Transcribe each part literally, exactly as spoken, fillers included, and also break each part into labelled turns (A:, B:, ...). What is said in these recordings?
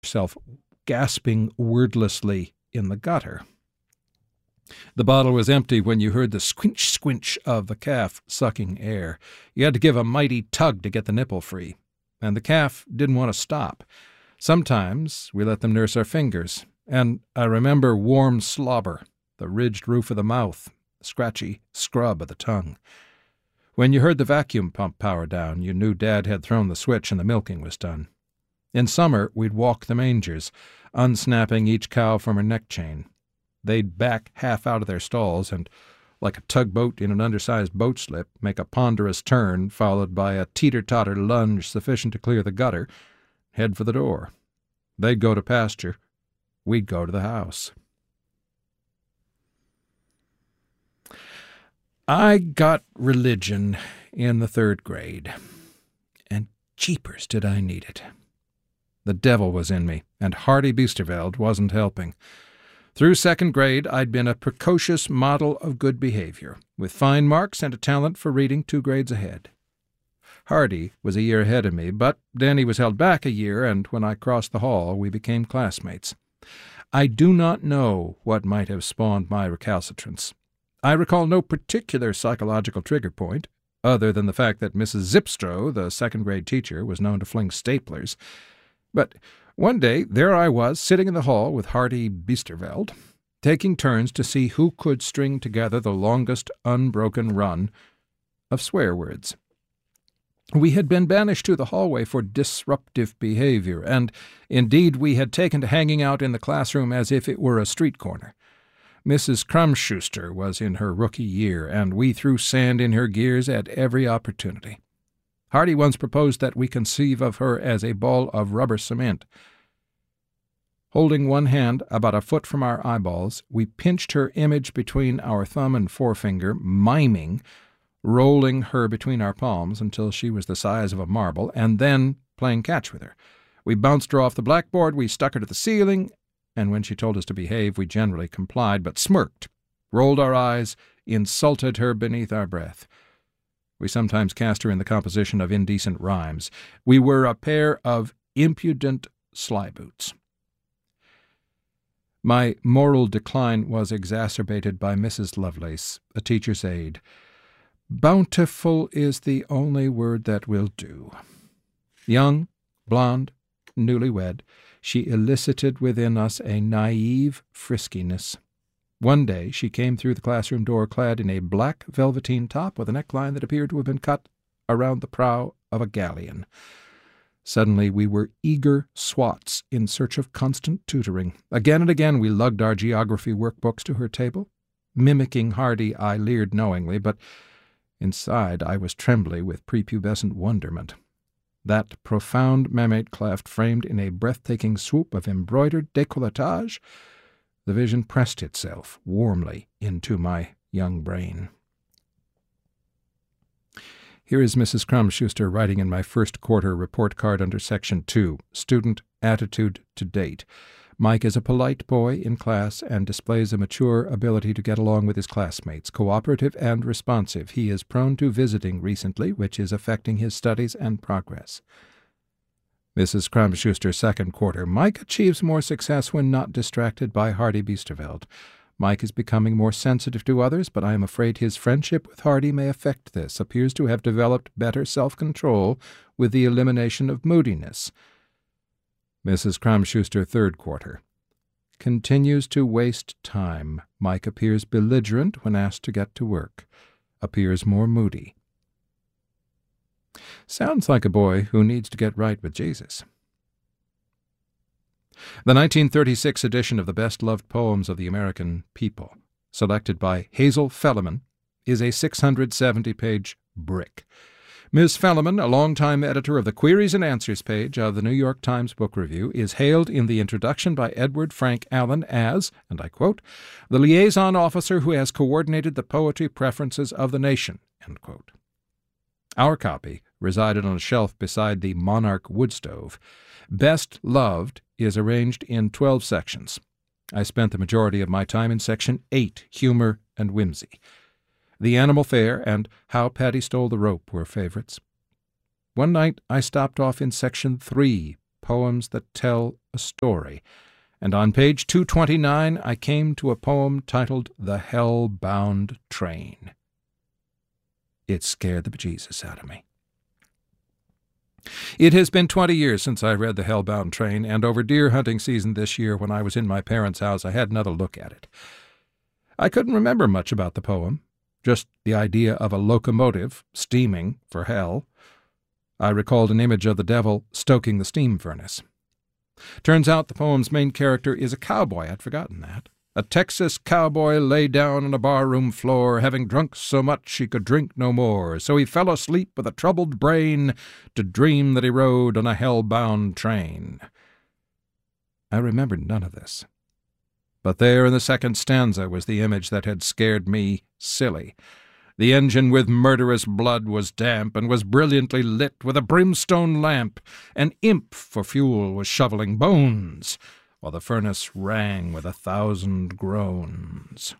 A: herself gasping wordlessly in the gutter. The bottle was empty when you heard the squinch-squinch of the calf sucking air. You had to give a mighty tug to get the nipple free, and the calf didn't want to stop. Sometimes we let them nurse our fingers, and I remember warm slobber, the ridged roof of the mouth, scratchy scrub of the tongue. When you heard the vacuum pump power down, you knew Dad had thrown the switch and the milking was done. In summer, we'd walk the mangers, unsnapping each cow from her neck chain. They'd back half out of their stalls and, like a tugboat in an undersized boat slip, make a ponderous turn followed by a teeter-totter lunge sufficient to clear the gutter, head for the door. They'd go to pasture. We'd go to the house. I got religion in the third grade, and jeepers did I need it. The devil was in me, and Hardy Biesterveld wasn't helping. Through second grade, I'd been a precocious model of good behavior, with fine marks and a talent for reading two grades ahead. Hardy was a year ahead of me, but then he was held back a year, and when I crossed the hall, we became classmates. I do not know what might have spawned my recalcitrance. I recall no particular psychological trigger point, other than the fact that Missus Zipstrow, the second-grade teacher, was known to fling staplers. But one day, there I was, sitting in the hall with Hardy Biesterveld, taking turns to see who could string together the longest unbroken run of swear words. We had been banished to the hallway for disruptive behavior, and indeed we had taken to hanging out in the classroom as if it were a street corner. Missus Krumschuster was in her rookie year, and we threw sand in her gears at every opportunity. Hardy once proposed that we conceive of her as a ball of rubber cement. Holding one hand about a foot from our eyeballs, we pinched her image between our thumb and forefinger, miming, rolling her between our palms until she was the size of a marble, and then playing catch with her. We bounced her off the blackboard, we stuck her to the ceiling, and when she told us to behave, we generally complied, but smirked, rolled our eyes, insulted her beneath our breath. We sometimes cast her in the composition of indecent rhymes. We were a pair of impudent slyboots. My moral decline was exacerbated by Missus Lovelace, a teacher's aide. Bountiful is the only word that will do. Young, blonde, newlywed, she elicited within us a naive friskiness. One day she came through the classroom door clad in a black velveteen top with a neckline that appeared to have been cut around the prow of a galleon. Suddenly we were eager swats in search of constant tutoring. Again and again we lugged our geography workbooks to her table. Mimicking Hardy, I leered knowingly, but inside I was trembly with prepubescent wonderment. That profound mamate cleft framed in a breathtaking swoop of embroidered décolletage, the vision pressed itself warmly into my young brain. Here is Missus Krumschuster writing in my first quarter report card under Section two, Student Attitude to Date. Mike is a polite boy in class and displays a mature ability to get along with his classmates, cooperative and responsive. He is prone to visiting recently, which is affecting his studies and progress. Missus Krumschuster, second quarter. Mike achieves more success when not distracted by Hardy Biesterveld. Mike is becoming more sensitive to others, but I am afraid his friendship with Hardy may affect this. Appears to have developed better self-control with the elimination of moodiness. Missus Krumschuster, third quarter. Continues to waste time. Mike appears belligerent when asked to get to work. Appears more moody. Sounds like a boy who needs to get right with Jesus. The nineteen thirty-six edition of the Best-Loved Poems of the American People, selected by Hazel Felleman, is a six hundred seventy page brick. Miz Felleman, a longtime editor of the Queries and Answers page of the New York Times Book Review, is hailed in the introduction by Edward Frank Allen as, and I quote, the liaison officer who has coordinated the poetry preferences of the nation, end quote. Our copy resided on a shelf beside the Monarch wood stove. Best Loved is arranged in twelve sections. I spent the majority of my time in Section eight, Humor and Whimsy. The Animal Fair and How Paddy Stole the Rope were favorites. One night I stopped off in Section three, poems that tell a story, and on page two twenty-nine I came to a poem titled The Hell-Bound Train. It scared the bejesus out of me. It has been twenty years since I read The Hell-Bound Train, and over deer hunting season this year, when I was in my parents' house, I had another look at it. I couldn't remember much about the poem, just the idea of a locomotive steaming for hell. I recalled an image of the devil stoking the steam furnace. Turns out the poem's main character is a cowboy. I'd forgotten that. A Texas cowboy lay down on a barroom floor, having drunk so much he could drink no more. So he fell asleep with a troubled brain to dream that he rode on a hell-bound train. I remembered none of this. But there in the second stanza was the image that had scared me silly. The engine with murderous blood was damp, and was brilliantly lit with a brimstone lamp. An imp for fuel was shoveling bones, while the furnace rang with a thousand groans.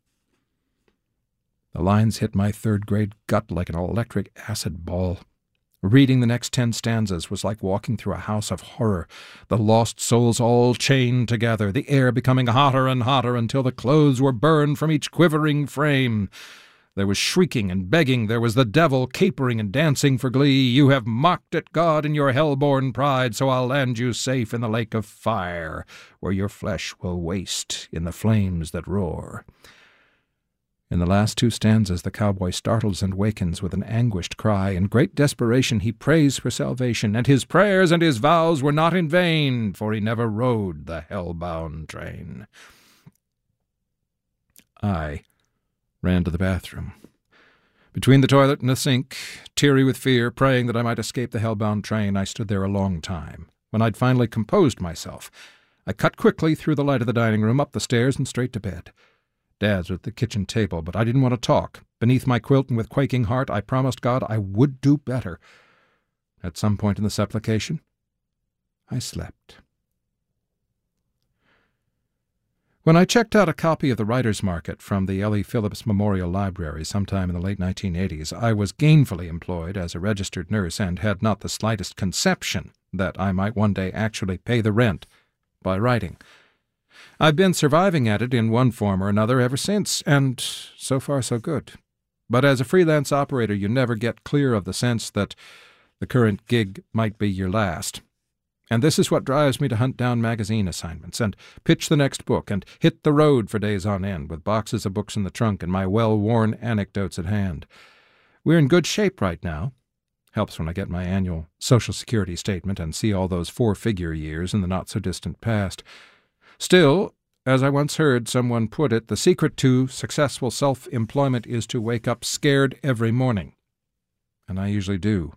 A: The lines hit my third-grade gut like an electric acid ball. Reading the next ten stanzas was like walking through a house of horror, the lost souls all chained together, the air becoming hotter and hotter until the clothes were burned from each quivering frame. There was shrieking and begging, there was the devil capering and dancing for glee. You have mocked at God in your hell-born pride, so I'll land you safe in the lake of fire, where your flesh will waste in the flames that roar. In the last two stanzas the cowboy startles and wakens with an anguished cry. In great desperation he prays for salvation, and his prayers and his vows were not in vain, for he never rode the hell-bound train. I ran to the bathroom. Between the toilet and the sink, teary with fear, praying that I might escape the hell-bound train, I stood there a long time. When I'd finally composed myself, I cut quickly through the light of the dining room, up the stairs, and straight to bed. Dad's at the kitchen table, but I didn't want to talk. Beneath my quilt and with quaking heart, I promised God I would do better. At some point in the supplication, I slept. When I checked out a copy of The Writer's Market from the Ellie Phillips Memorial Library sometime in the late nineteen eighties, I was gainfully employed as a registered nurse and had not the slightest conception that I might one day actually pay the rent by writing. I've been surviving at it in one form or another ever since, and so far so good. But as a freelance operator, you never get clear of the sense that the current gig might be your last. And this is what drives me to hunt down magazine assignments and pitch the next book and hit the road for days on end with boxes of books in the trunk and my well-worn anecdotes at hand. We're in good shape right now. Helps when I get my annual Social Security statement and see all those four-figure years in the not-so-distant past. Still, as I once heard someone put it, the secret to successful self-employment is to wake up scared every morning. And I usually do.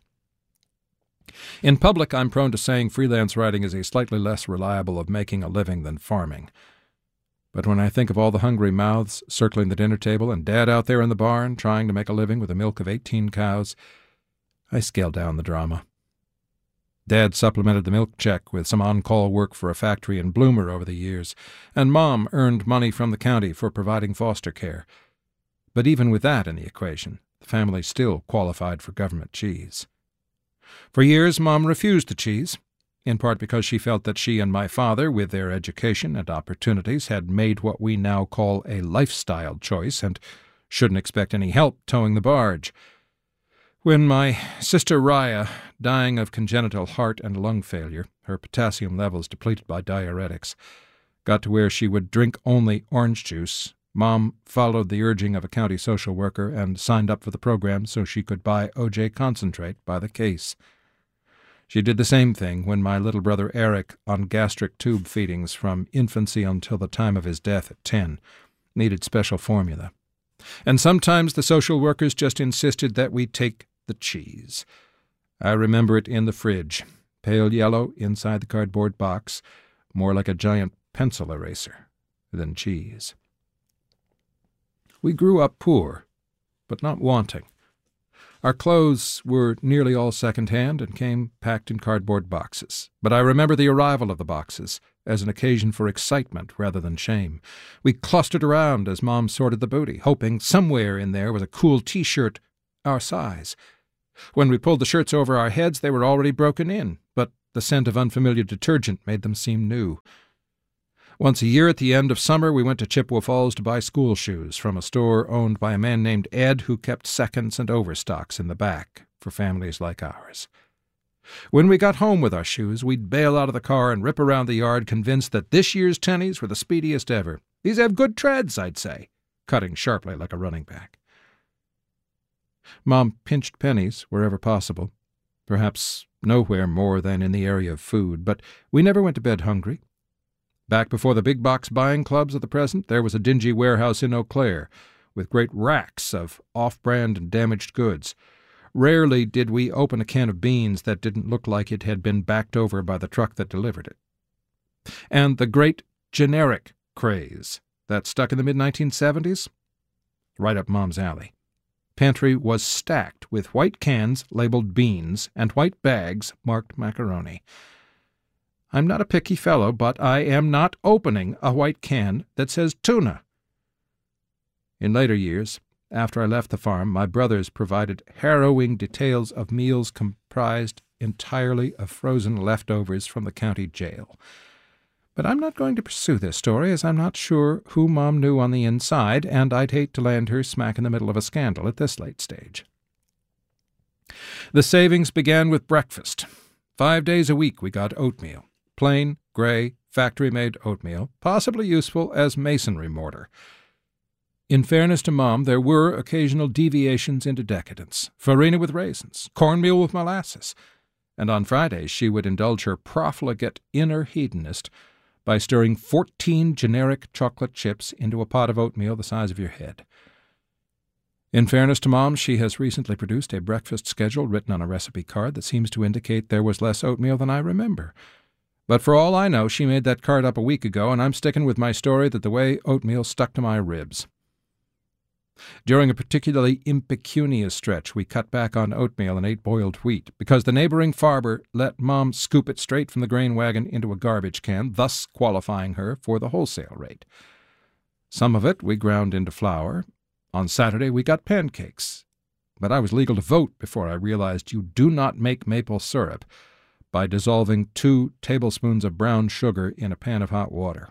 A: In public, I'm prone to saying freelance writing is a slightly less reliable of making a living than farming. But when I think of all the hungry mouths circling the dinner table and Dad out there in the barn trying to make a living with the milk of eighteen cows, I scale down the drama. Dad supplemented the milk check with some on-call work for a factory in Bloomer over the years, and Mom earned money from the county for providing foster care. But even with that in the equation, the family still qualified for government cheese. For years, Mom refused the cheese, in part because she felt that she and my father, with their education and opportunities, had made what we now call a lifestyle choice and shouldn't expect any help towing the barge. When my sister Raya, dying of congenital heart and lung failure, her potassium levels depleted by diuretics, got to where she would drink only orange juice, Mom followed the urging of a county social worker and signed up for the program so she could buy O J concentrate by the case. She did the same thing when my little brother Eric, on gastric tube feedings from infancy until the time of his death at ten, needed special formula. And sometimes the social workers just insisted that we take the cheese. I remember it in the fridge, pale yellow inside the cardboard box, more like a giant pencil eraser than cheese. We grew up poor, but not wanting. Our clothes were nearly all second-hand and came packed in cardboard boxes. But I remember the arrival of the boxes as an occasion for excitement rather than shame. We clustered around as Mom sorted the booty, hoping somewhere in there was a cool T-shirt our size. When we pulled the shirts over our heads, they were already broken in, but The scent of unfamiliar detergent made them seem new. Once a year at the end of summer, we went to Chippewa Falls to buy school shoes from a store owned by a man named Ed who kept seconds and overstocks in the back for families like ours. When we got home with our shoes, we'd bail out of the car and rip around the yard, convinced that this year's tennies were the speediest ever. These have good treads, I'd say, cutting sharply like a running back. Mom pinched pennies wherever possible, perhaps nowhere more than in the area of food, but we never went to bed hungry. Back before the big-box buying clubs of the present, there was a dingy warehouse in Eau Claire, with great racks of off-brand and damaged goods. Rarely did we open a can of beans that didn't look like it had been backed over by the truck that delivered it. And the great generic craze that stuck in the mid nineteen seventies? Right up Mom's alley. Pantry was stacked with white cans labeled beans and white bags marked macaroni. I'm not a picky fellow, but I am not opening a white can that says tuna. In later years, after I left the farm, my brothers provided harrowing details of meals comprised entirely of frozen leftovers from the county jail. But I'm not going to pursue this story, as I'm not sure who Mom knew on the inside, and I'd hate to land her smack in the middle of a scandal at this late stage. The savings began with breakfast. Five days a week we got oatmeal. Plain, gray, factory-made oatmeal, possibly useful as masonry mortar. In fairness to Mom, there were occasional deviations into decadence. Farina with raisins, cornmeal with molasses, and on Fridays she would indulge her profligate inner hedonist by stirring fourteen generic chocolate chips into a pot of oatmeal the size of your head. In fairness to Mom, she has recently produced a breakfast schedule written on a recipe card that seems to indicate there was less oatmeal than I remember. But for all I know, she made that card up a week ago, and I'm sticking with my story that the way oatmeal stuck to my ribs. During a particularly impecunious stretch, we cut back on oatmeal and ate boiled wheat, because the neighboring farmer let Mom scoop it straight from the grain wagon into a garbage can, thus qualifying her for the wholesale rate. Some of it we ground into flour. On Saturday we got pancakes. But I was legal to vote before I realized you do not make maple syrup by dissolving two tablespoons of brown sugar in a pan of hot water.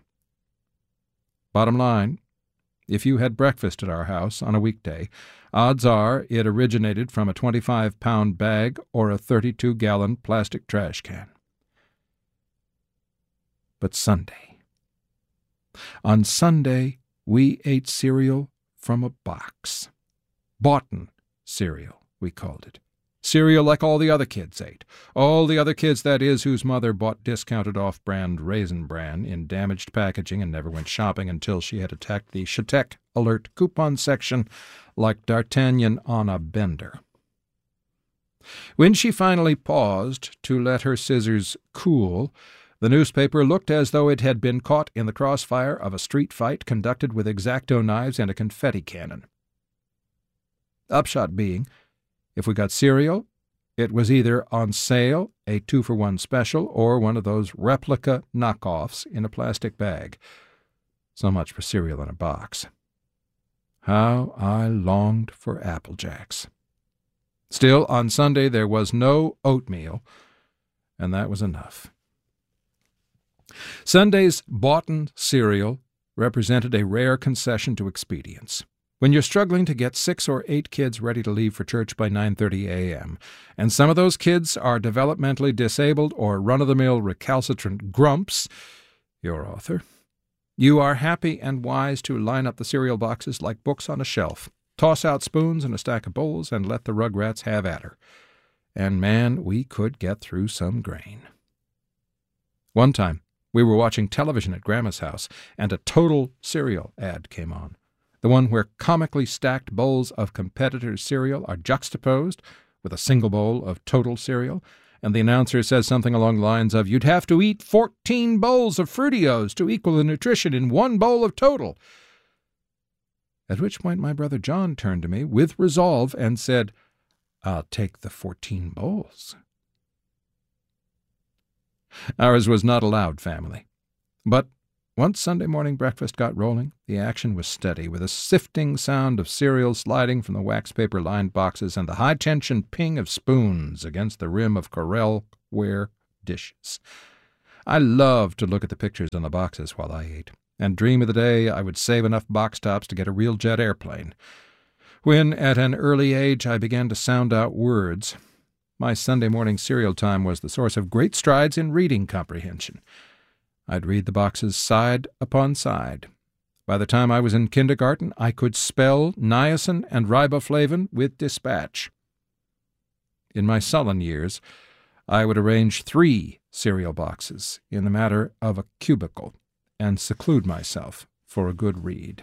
A: Bottom line, if you had breakfast at our house on a weekday, odds are it originated from a twenty-five pound bag or a thirty-two gallon plastic trash can. But Sunday. On Sunday, we ate cereal from a box. Boughton cereal, we called it. Cereal like all the other kids ate. All the other kids, that is, whose mother bought discounted off-brand Raisin Bran in damaged packaging and never went shopping until she had attacked the Chautec Alert coupon section like D'Artagnan on a bender. When she finally paused to let her scissors cool, the newspaper looked as though it had been caught in the crossfire of a street fight conducted with X-Acto knives and a confetti cannon. Upshot being, if we got cereal, it was either on sale, a two-for-one special, or one of those replica knockoffs in a plastic bag. So much for cereal in a box. How I longed for Apple Jacks. Still, on Sunday there was no oatmeal, and that was enough. Sunday's Boughton cereal represented a rare concession to expedience. When you're struggling to get six or eight kids ready to leave for church by nine thirty a.m., and some of those kids are developmentally disabled or run-of-the-mill recalcitrant grumps, your author, you are happy and wise to line up the cereal boxes like books on a shelf, toss out spoons and a stack of bowls, and let the rugrats have at her. And man, we could get through some grain. One time, we were watching television at Grandma's house, and a Total cereal ad came on. The one where comically stacked bowls of competitors' cereal are juxtaposed with a single bowl of Total cereal, and the announcer says something along the lines of, "You'd have to eat fourteen bowls of Fruitios to equal the nutrition in one bowl of Total." At which point my brother John turned to me with resolve and said, "I'll take the fourteen bowls." Ours was not a loud family, but once Sunday morning breakfast got rolling, the action was steady, with a sifting sound of cereal sliding from the wax-paper-lined boxes and the high-tension ping of spoons against the rim of Corelle-ware dishes. I loved to look at the pictures on the boxes while I ate, and dream of the day I would save enough box tops to get a real jet airplane. When, at an early age, I began to sound out words, my Sunday morning cereal time was the source of great strides in reading comprehension. I'd read the boxes side upon side. By the time I was in kindergarten, I could spell niacin and riboflavin with dispatch. In my sullen years, I would arrange three cereal boxes in the matter of a cubicle and seclude myself for a good read.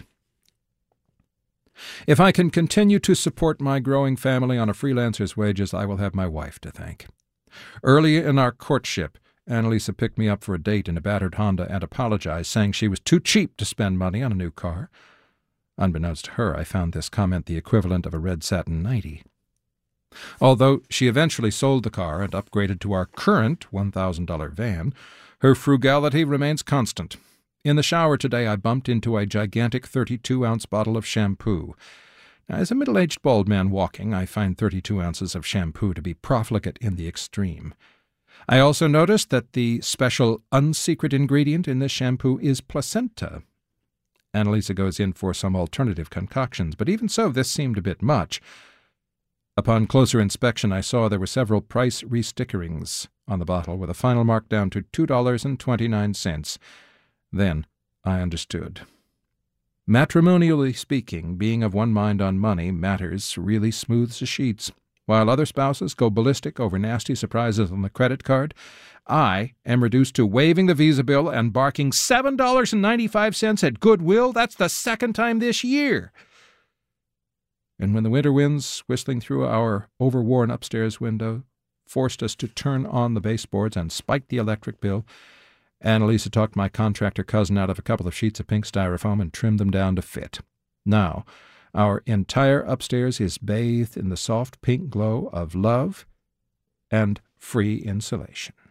A: If I can continue to support my growing family on a freelancer's wages, I will have my wife to thank. Early in our courtship, Annalisa picked me up for a date in a battered Honda and apologized, saying she was too cheap to spend money on a new car. Unbeknownst to her, I found this comment the equivalent of a red satin nightie. Although she eventually sold the car and upgraded to our current one thousand dollars van, her frugality remains constant. In the shower today, I bumped into a gigantic thirty-two ounce bottle of shampoo. Now, as a middle-aged bald man walking, I find thirty-two ounces of shampoo to be profligate in the extreme. I also noticed that the special unsecret ingredient in this shampoo is placenta. Annalisa goes in for some alternative concoctions, but even so, this seemed a bit much. Upon closer inspection, I saw there were several price restickerings on the bottle, with a final mark down to two dollars and twenty-nine cents. Then I understood. Matrimonially speaking, being of one mind on money matters really smooths the sheets. While other spouses go ballistic over nasty surprises on the credit card, I am reduced to waiving the Visa bill and barking seven dollars and ninety-five cents at Goodwill. That's the second time this year. And when the winter winds, whistling through our overworn upstairs window, forced us to turn on the baseboards and spike the electric bill, Annalisa talked my contractor cousin out of a couple of sheets of pink styrofoam and trimmed them down to fit. Now, our entire upstairs is bathed in the soft pink glow of love and free insulation.